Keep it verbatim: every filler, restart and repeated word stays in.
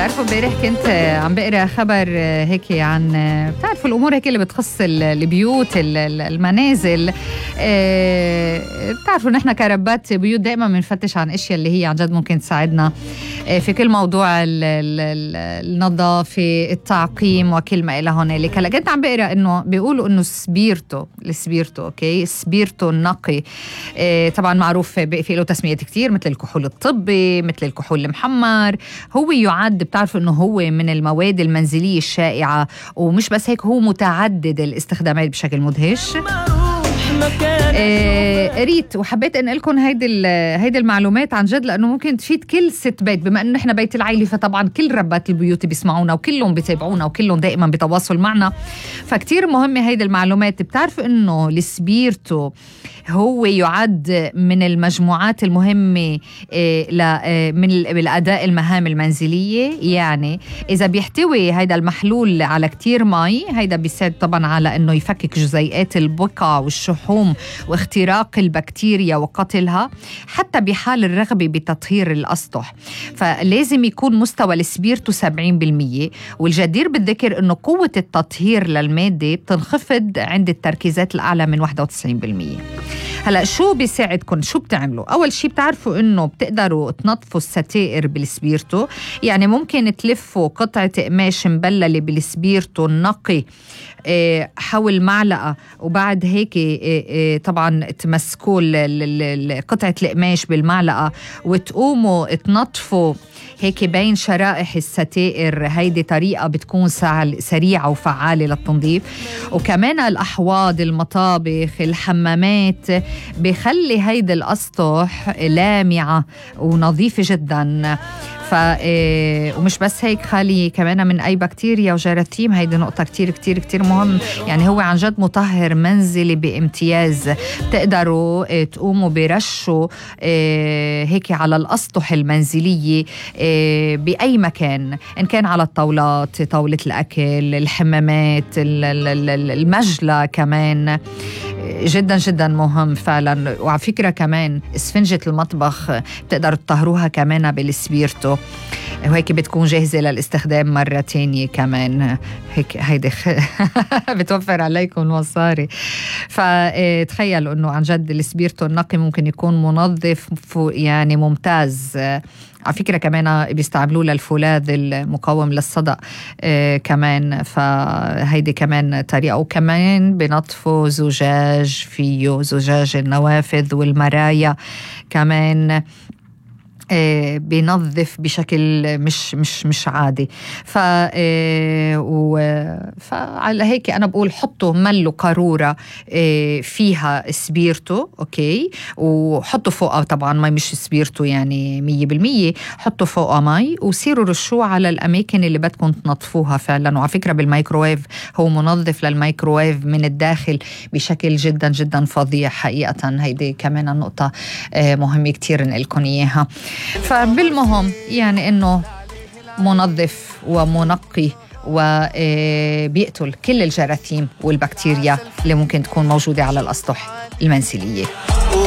بتعرفوا امبارح كنت عم بقرا خبر هيك عن بتعرفوا الامور هيك اللي بتخص البيوت المنازل. بتعرفوا نحن كربات بيوت دائما بنفتش عن اشياء اللي هي عن جد ممكن تساعدنا في كل موضوع النظافه التعقيم وكل ما الى هنالك. هلا كنت عم بقرا انه بيقولوا انه سبيرتو السبيرتو اوكي سبيرتو النقي طبعا معروف في له تسميات كتير مثل الكحول الطبي مثل الكحول المحمر. هو يعد بتعرفوا انه هو من المواد المنزليه الشائعه ومش بس هيك هو متعدد الاستخدامات بشكل مدهش. قريت وحبيت ان لكم هيدي هيدي المعلومات عن جد لانه ممكن تفيد كل ست بيت بما انه نحن بيت العائله فطبعا كل ربات البيوت بيسمعونا وكلهم بيتابعونا وكلهم دائما بتواصل معنا فكتير مهمه هيدي المعلومات. بتعرفوا انه السبيرتو هو يعد من المجموعات المهمه من الاداء المهام المنزليه. يعني اذا بيحتوي هيدا المحلول على كتير مي هيدا بيساعد طبعا على انه يفكك جزيئات البقع والشحوم واختراق البكتيريا وقتلها حتى بحال الرغبة بتطهير الأسطح. فلازم يكون مستوى السبيرتو سبعين بالمية والجدير بالذكر أنه قوة التطهير للمادة بتنخفض عند التركيزات الأعلى من واحد وتسعين بالمية. هلأ شو بيساعدكم؟ شو بتعملوا؟ أول شي بتعرفوا أنه بتقدروا تنظفوا الستائر بالسبيرتو. يعني ممكن تلفوا قطعة قماش مبللة بالسبيرتو النقي حول معلقة وبعد هيك طبعا تمسكوا قطعة القماش بالمعلقة وتقوموا تنظفوا هيك بين شرائح الستائر. هيدي طريقة بتكون سريعة وفعالة للتنظيف. وكمان الأحواض المطابخ الحمامات بخلي هيدي الأسطح لامعة ونظيفة جدا. ف ومش بس هيك خالي كمان من أي بكتيريا وجراثيم. هيدي نقطة كتير كتير كتير مهم. يعني هو عن جد مطهر منزلي بامتياز. تقدروا تقوموا برشوا هيك على الأسطح المنزلية بأي مكان إن كان على الطاولات طاولة الأكل الحمامات المجلة كمان جدا جدا مهم فعلا. وعلى فكرة كمان اسفنجة المطبخ بتقدروا تطهروها كمان بالسبيرتو وهيك بتكون جاهزة للاستخدام مرة تانية كمان. هيك هيدي بتوفر عليكم مصاري. فتخيلوا انه عن جد السبيرتو النقي ممكن يكون منظف يعني ممتاز. على فكرة كمان بيستعملوه للفولاذ المقاوم للصدأ آه كمان. فهيدي كمان طريقة. وكمان بنطفوا زجاج فيه زجاج النوافذ والمرايا كمان آه بينظف بشكل مش مش مش عادي. ف آه فعلى هيك انا بقول حطوا ملوا قاروره آه فيها سبيرتو اوكي وحطوا فوقها طبعا مي مش سبيرتو يعني مية بالمية. حطوا فوقها مي وسيروا رشوه على الاماكن اللي بدكم تنظفوها فعلا. وعلى فكره بالميكروويف هو منظف للميكروويف من الداخل بشكل جدا جدا فظيع حقيقه. هيدي كمان النقطه آه مهمه كتير نقلكم اياها. فبالمهم يعني انه منظف ومنقي وبيقتل كل الجراثيم والبكتيريا اللي ممكن تكون موجودة على الأسطح المنزلية.